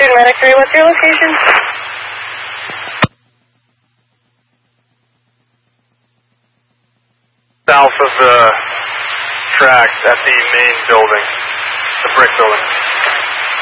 Student Medic 3, what's your location? South of the tracks at the main building, the brick building.